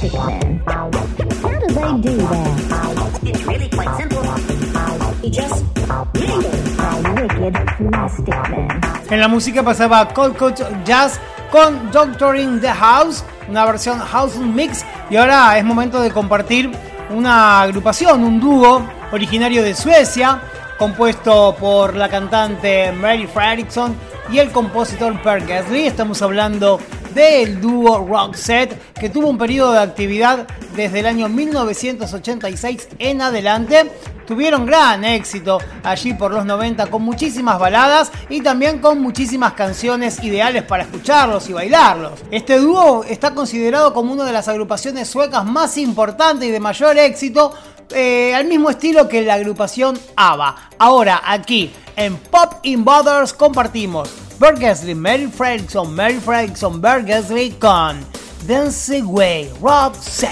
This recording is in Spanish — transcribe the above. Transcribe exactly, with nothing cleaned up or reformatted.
Plastic Man. How do they do that? It's really quite simple. He just made it. A wicked Plastic Man. En la música pasaba Cold Cut Jazz con Doctor in the House, una versión House Mix, y ahora es momento de compartir una agrupación, un dúo originario de Suecia, compuesto por la cantante Mary Fredriksson y el compositor Per Gessle. Estamos hablando del dúo Roxette, que tuvo un periodo de actividad desde el año mil novecientos ochenta y seis en adelante. Tuvieron gran éxito allí por los noventa con muchísimas baladas y también con muchísimas canciones ideales para escucharlos y bailarlos. Este dúo está considerado como una de las agrupaciones suecas más importantes y de mayor éxito, eh, al mismo estilo que la agrupación ABBA. Ahora aquí en Pop in Brothers compartimos Per Gessle, Mary Fredriksson, Mary Fredriksson, Per Gessle con Dance Away, Roxette.